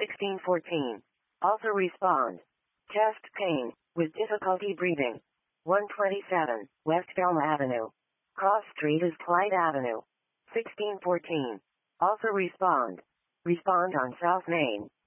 1614. Also respond. Chest pain, with difficulty breathing. 127, West Elm Avenue. Cross Street is Clyde Avenue. 1614. Also respond. Respond on South Main.